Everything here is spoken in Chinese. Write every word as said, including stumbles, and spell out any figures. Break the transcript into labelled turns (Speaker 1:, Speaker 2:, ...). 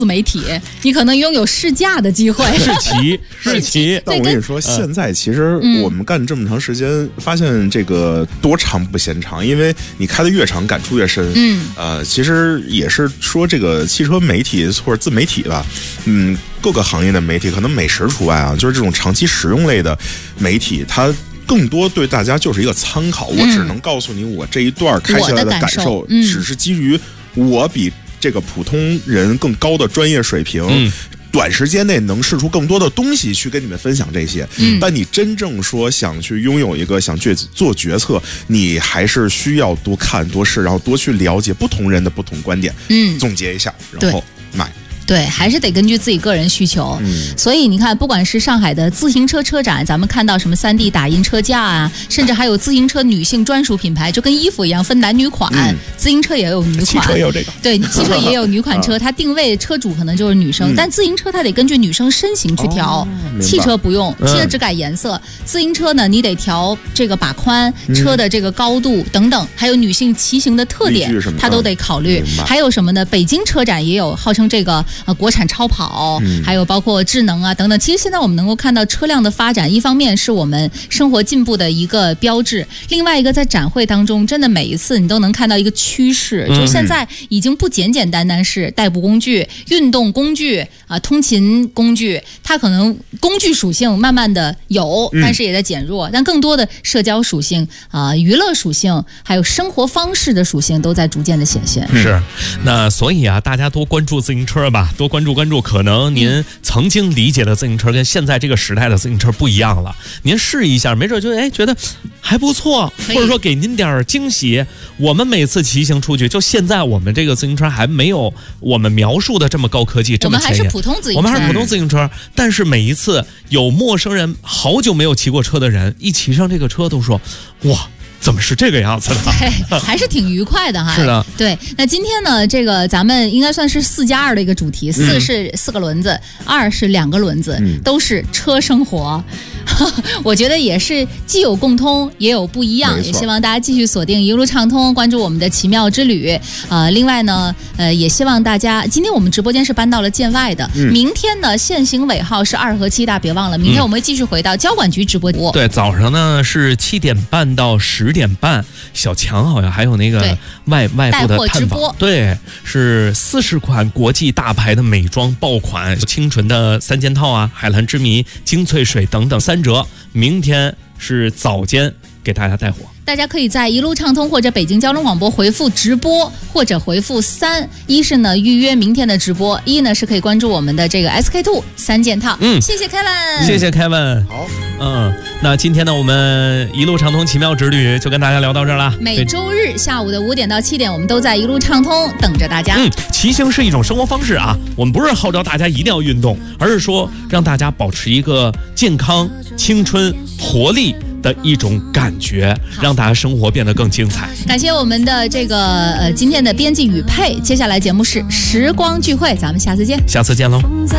Speaker 1: 自媒体，你可能拥有试驾的机会。
Speaker 2: 是骑，是骑。
Speaker 3: 但我跟你说，现在其实我们干这么长时间，发现这个多长不嫌长，因为你开的越长，感触越深。嗯，呃，其实也是说这个汽车媒体或者自媒体吧，嗯，各个行业的媒体，可能美食除外啊，就是这种长期使用类的媒体，它更多对大家就是一个参考。我只能告诉你，我这一段开下来的感受，只是基于我比这个普通人更高的专业水平，嗯，短时间内能试出更多的东西去跟你们分享这些。嗯，但你真正说想去拥有一个想去做决策，你还是需要多看多试，然后多去了解不同人的不同观点，嗯，总结一下，然后买。
Speaker 1: 对，还是得根据自己个人需求。嗯，所以你看，不管是上海的自行车车展，咱们看到什么 三 D 打印车架啊，甚至还有自行车女性专属品牌，就跟衣服一样分男女款。嗯，自行车也有女款，
Speaker 3: 汽车也有这个。
Speaker 1: 对，汽车也有女款车，它定位车主可能就是女生，嗯，但自行车它得根据女生身形去调。哦，汽车不用，汽车只改颜色。嗯，自行车呢，你得调这个把宽、车的这个高度等等，还有女性骑行的特点，它都得考虑。还有什么呢？北京车展也有号称这个。呃，国产超跑，嗯，还有包括智能啊等等。其实现在我们能够看到车辆的发展，一方面是我们生活进步的一个标志，另外一个在展会当中，真的每一次你都能看到一个趋势，嗯，就现在已经不简简单单是代步工具、运动工具啊、呃、通勤工具，它可能工具属性慢慢的有，但是也在减弱，嗯，但更多的社交属性啊、呃、娱乐属性，还有生活方式的属性都在逐渐的显现。
Speaker 2: 是，那所以啊，大家多关注自行车吧。多关注关注，可能您曾经理解的自行车跟现在这个时代的自行车不一样了。您试一下，没准就哎觉得还不错，或者说给您点惊喜。我们每次骑行出去，就现在我们这个自行车还没有我们描述的这么高科技，这么前沿。
Speaker 1: 我们还是普通自行车，
Speaker 2: 我们还是普通自行车。但是每一次有陌生人好久没有骑过车的人，一骑上这个车都说哇。怎么是这个样子的？
Speaker 1: 对，还是挺愉快的哈。
Speaker 2: 是的，
Speaker 1: 对。那今天呢，这个咱们应该算是四加二的一个主题，四是四个轮子，二是两个轮子，嗯，都是车生活。我觉得也是既有共通，也有不一样。也希望大家继续锁定一路畅通，关注我们的奇妙之旅。呃，另外呢，呃，也希望大家，今天我们直播间是搬到了建外的，嗯，明天呢限行尾号是二和七大，别忘了，明天我们会继续回到交管局直播间。
Speaker 2: 对，早上呢是七点半到十点半，小强好像还有那个外外部的探访，对，是四十款国际大牌的美妆爆款，清纯的三件套啊，海蓝之谜、精粹水等等三折。明天是早间给大家带火。
Speaker 1: 大家可以在一路畅通或者北京交通广播回复直播或者回复三，一是呢预约明天的直播，一呢是可以关注我们的这个 S K two 三件套。嗯，谢谢 Kevin，
Speaker 2: 谢谢 Kevin。
Speaker 3: 好，
Speaker 2: 嗯，那今天呢我们一路畅通奇妙之旅就跟大家聊到这儿了。
Speaker 1: 每周日下午的五点到七点，我们都在一路畅通等着大家。
Speaker 2: 嗯，骑行是一种生活方式啊，我们不是号召大家一定要运动，而是说让大家保持一个健康、青春、活力的一种感觉，让大家生活变得更精彩。
Speaker 1: 感谢我们的这个呃今天的编辑雨佩，接下来节目是时光聚会，咱们下次见，
Speaker 2: 下次见喽。